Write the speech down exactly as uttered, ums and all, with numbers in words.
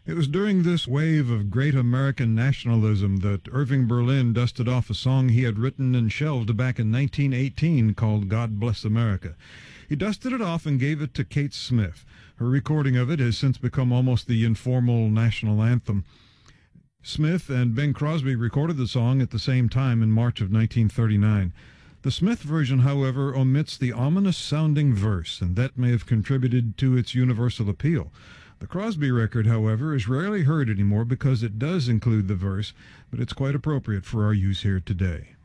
It was during this wave of great American nationalism that Irving Berlin dusted off a song he had written and shelved back in nineteen eighteen called God Bless America. He dusted it off and gave it to Kate Smith. Her recording of it has since become almost the informal national anthem. Smith and Bing Crosby recorded the song at the same time in March of nineteen thirty-nine. The Smith version, however, omits the ominous-sounding verse, and that may have contributed to its universal appeal. The Crosby record, however, is rarely heard anymore because it does include the verse, but it's quite appropriate for our use here today.